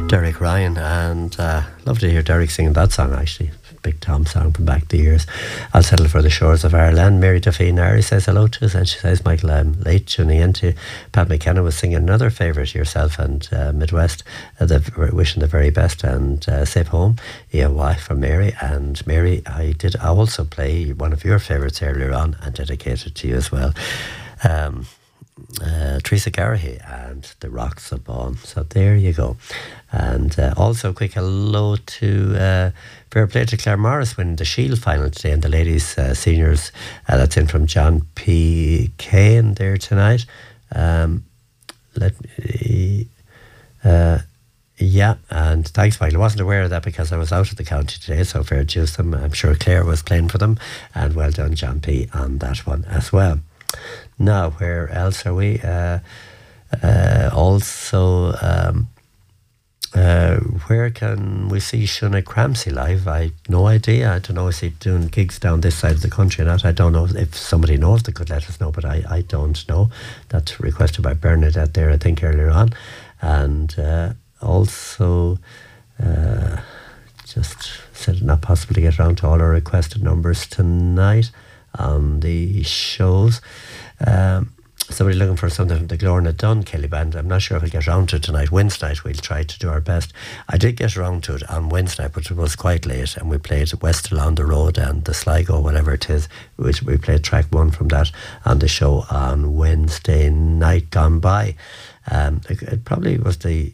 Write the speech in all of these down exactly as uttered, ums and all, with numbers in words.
Derek Ryan, and uh, love to hear Derek singing that song actually. Big Tom song from back the years. I'll settle for the shores of Ireland. Mary Duffy Nari says hello to us, and she says, Michael, I'm late tuning in to Pat McKenna was singing another favourite, yourself and uh, Midwest, uh, the, wishing the very best and uh, safe home. E O Y from Mary. And Mary, I did also play one of your favourites earlier on and dedicate it to you as well. Um, Uh, Teresa Garahy and the Rocks of Bawn. So there you go. And uh, also quick hello to uh, fair play to Claire Morris winning the Shield final today in the ladies uh, seniors. Uh, that's in from John P. Kane there tonight. Um, let me uh, yeah, and thanks, Michael. I wasn't aware of that because I was out of the county today, so fair dues to them. I'm sure Claire was playing for them, and well done John P. on that one as well. Now, where else are we? Uh, uh, also, um, uh, where can we see Shona Cramsey live? I no idea. I don't know if he's doing gigs down this side of the country or not. I don't know if somebody knows that could let us know, but I, I don't know. That's requested by Bernadette there, I think, earlier on. And uh, also, uh, just said not possible to get around to all our requested numbers tonight on the shows. Um, somebody looking for something from the Glorna Dunn Kelly Band. I'm not sure if I'll get around to it tonight. Wednesday night we'll try to do our best. I did get around to it on Wednesday night, but it was quite late, and we played West Along the Road and the Sligo, whatever it is, which we played track one from that on the show on Wednesday night gone by. Um, it, it probably was the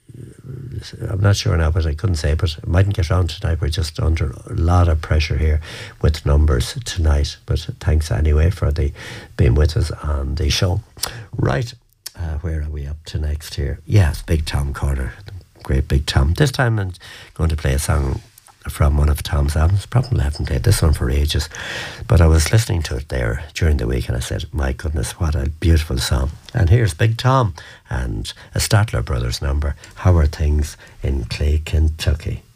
I'm not sure now, but I couldn't say, but I mightn't get around tonight. We're just under a lot of pressure here with numbers tonight, but thanks anyway for the being with us on the show. Right, uh, where are we up to next here? Yes, Big Tom Corner, great Big Tom. This time I'm going to play a song from one of Tom's albums. Probably haven't played this one for ages, but I was listening to it there during the week and I said, my goodness, what a beautiful song. And here's Big Tom and a Statler Brothers number, How Are Things in Clay, Kentucky.